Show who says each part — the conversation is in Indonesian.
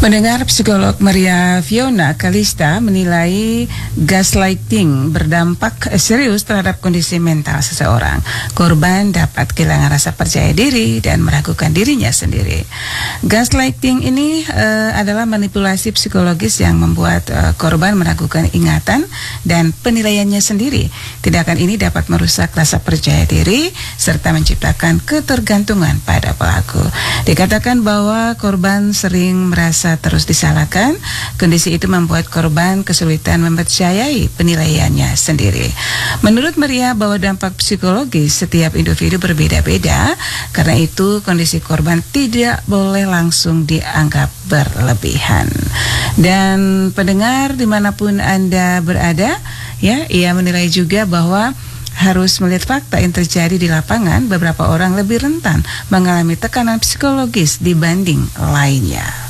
Speaker 1: Mendengar psikolog Maria Fiona Kalista menilai gaslighting berdampak serius terhadap kondisi mental seseorang. Korban dapat kehilangan rasa percaya diri dan meragukan dirinya sendiri. Gaslighting ini adalah manipulasi psikologis yang membuat korban meragukan ingatan dan penilaiannya sendiri. Tindakan ini dapat merusak rasa percaya diri serta menciptakan ketergantungan pada pelaku. Dikatakan bahwa korban sering merasa terus disalahkan. Kondisi itu membuat korban kesulitan mempercayai penilaiannya sendiri. Menurut Maria, bahwa dampak psikologis setiap individu berbeda-beda, karena itu kondisi korban tidak boleh langsung dianggap berlebihan. Dan pendengar dimanapun Anda berada, ya, ia menilai juga bahwa harus melihat fakta yang terjadi di lapangan. Beberapa orang lebih rentan mengalami tekanan psikologis dibanding lainnya.